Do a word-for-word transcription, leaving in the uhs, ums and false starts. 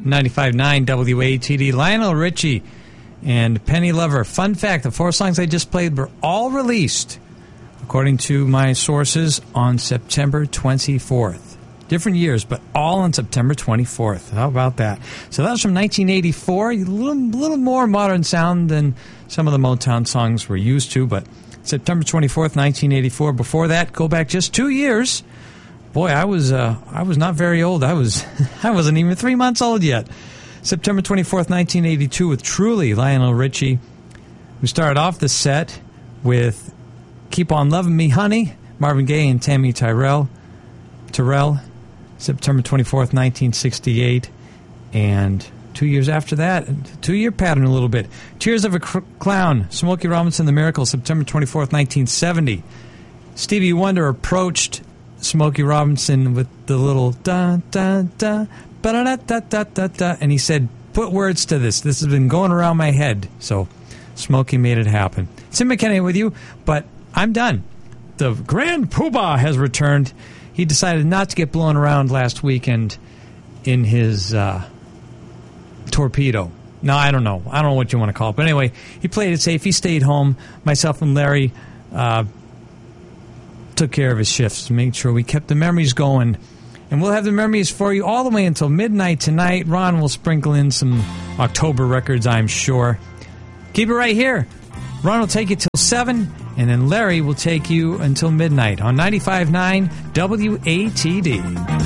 ninety-five point nine W A T D. Lionel Richie and Penny Lover. Fun fact, the four songs I just played were all released, according to my sources, on September twenty-fourth. Different years, but all on September twenty-fourth. How about that? So that was from nineteen eighty-four. A little, little more modern sound than some of the Motown songs we're used to, but September twenty-fourth, nineteen eighty-four. Before that, go back just two years. Boy, I was uh, I was not very old. I was I wasn't even three months old yet. September twenty-fourth, nineteen eighty-two, with Truly, Lionel Richie. We started off the set with Keep On Loving Me, Honey, Marvin Gaye and Tammy Tyrell. Terrell, September twenty-fourth, nineteen sixty-eight. And two years after that, two-year pattern a little bit. Tears of a Cr- Clown, Smokey Robinson, The Miracle, September twenty-fourth, nineteen seventy. Stevie Wonder approached Smokey Robinson with the little da da da ba da da da da da, and he said, "Put words to this. This has been going around my head." So Smokey made it happen. Tim McKenna with you, but I'm done. The Grand Poobah has returned. He decided not to get blown around last weekend in his uh, torpedo. No, I don't know. I don't know what you want to call it. But anyway, he played it safe. He stayed home. Myself and Larry uh, took care of his shifts to make sure we kept the memories going. And we'll have the memories for you all the way until midnight tonight. Ron will sprinkle in some October records, I'm sure. Keep it right here. Ron will take you till seven, and then Larry will take you until midnight on ninety-five point nine W A T D.